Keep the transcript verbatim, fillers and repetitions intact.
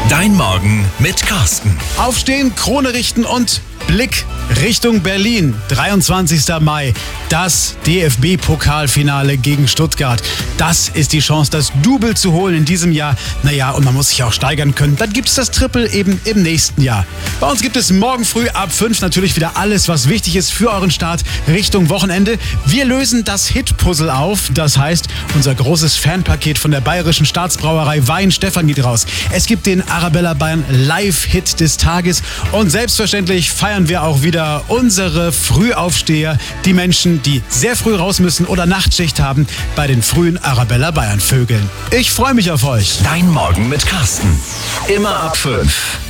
Dein Morgen mit Carsten. Aufstehen, Krone richten und Blick Richtung Berlin. dreiundzwanzigster Mai, das D F B-Pokalfinale gegen Stuttgart. Das ist die Chance, das Double zu holen in diesem Jahr. Naja, und man muss sich auch steigern können. Dann gibt es das Triple eben im nächsten Jahr. Bei uns gibt es morgen früh ab fünf natürlich wieder alles, was wichtig ist für euren Start Richtung Wochenende. Wir lösen das Hit-Puzzle auf. Das heißt, unser großes Fanpaket von der Bayerischen Staatsbrauerei Wein Stefan geht raus. Es gibt den Arabella Bayern Live-Hit des Tages. Und selbstverständlich feiern wir auch wieder unsere Frühaufsteher, die Menschen, die sehr früh raus müssen oder Nachtschicht haben, bei den frühen Arabella Bayern Vögeln. Ich freue mich auf euch. Dein Morgen mit Carsten. Immer ab fünf.